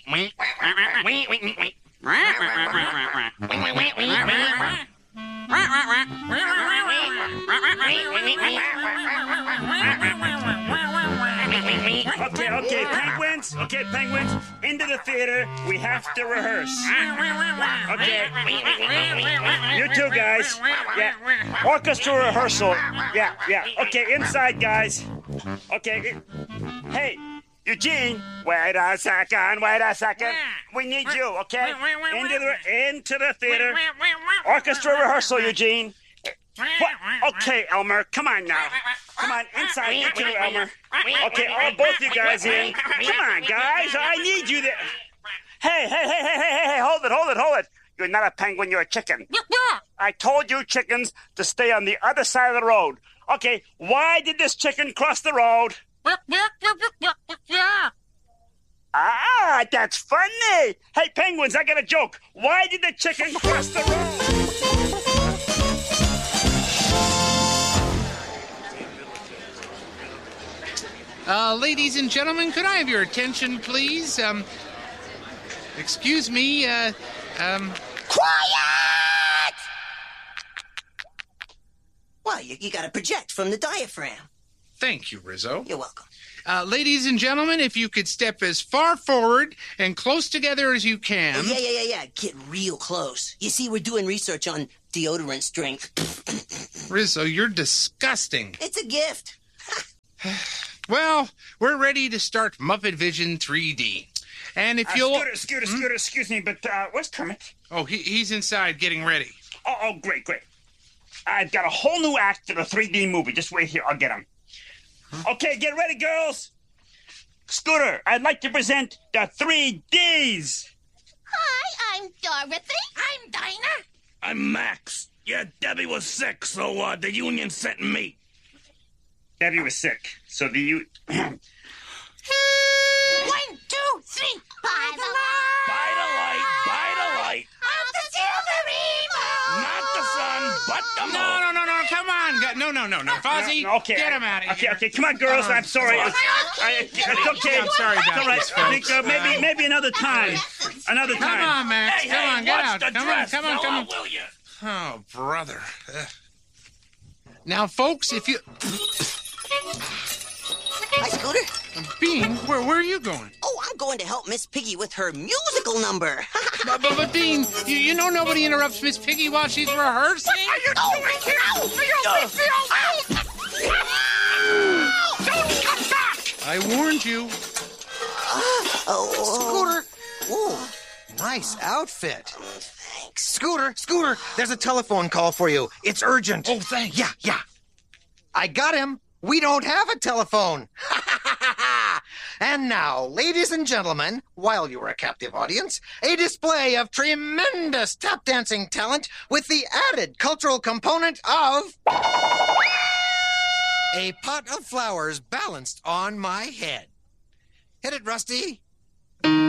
Okay, penguins. Okay, penguins. Into the theater. We have to rehearse. Okay. You two guys. Yeah. Orchestra rehearsal. Yeah. Okay, inside, guys. Okay. Hey, Eugene. Wait a second. We need you, okay? Into the theater. Orchestra rehearsal, Eugene. What? Okay, Elmer. Come on now. Come on, inside. You two, Elmer. Okay, both you guys in. Come on, guys. I need you there. Hey. Hold it. You're not a penguin. You're a chicken. I told you chickens to stay on the other side of the road. Okay, why did this chicken cross the road? Ah, that's funny. Hey, penguins, I got a joke. Why did the chicken cross the road? Ladies and gentlemen, could I have your attention, please? Excuse me, Quiet! Well, you gotta project from the diaphragm. Thank you, Rizzo. You're welcome. Ladies and gentlemen, if you could step as far forward and close together as you can. Yeah. Get real close. You see, we're doing research on deodorant strength. Rizzo, you're disgusting. It's a gift. Well, we're ready to start Muppet Vision 3D. And if you'll... Scooter, excuse me, but where's Kermit? Oh, he's inside getting ready. Oh, great. I've got a whole new act to the 3D movie. Just wait here. I'll get him. Huh? Okay, get ready, girls. Scooter, I'd like to present the 3Ds. Hi, I'm Dorothy. I'm Dinah. I'm Max. Yeah, Debbie was sick, so the union sent me. Debbie was sick, so the you... 1, 2, 3. By the light. By the light. Of the silver rainbow. Not the sun, but the moon. No, come on. No. Fozzie, Okay, get him out of here. Okay, come on, girls. I'm sorry. It's okay. I'm sorry, It's all right. guys. I think maybe another time. Come on, Max. Come on, get out. Come on. Will you? Oh, brother. Now, folks, if you... Hi, Scooter. Bean, where are you going? Oh, I'm going to help Miss Piggy with her musical number. But Bean, you know nobody interrupts Miss Piggy while she's rehearsing? What are you doing here? Don't come back! I warned you. Scooter! Oh, Nice outfit. thanks. Scooter, there's a telephone call for you. It's urgent. Oh, thanks. Yeah. I got him. We don't have a telephone. And now, ladies and gentlemen, while you are a captive audience, a display of tremendous tap dancing talent with the added cultural component of a pot of flowers balanced on my head. Hit it, Rusty.